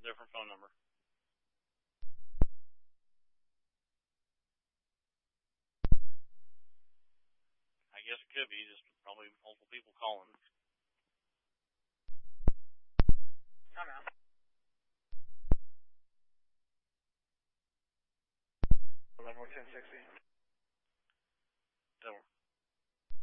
different phone number. I guess it could be just probably multiple people calling. Come out. 11 1060.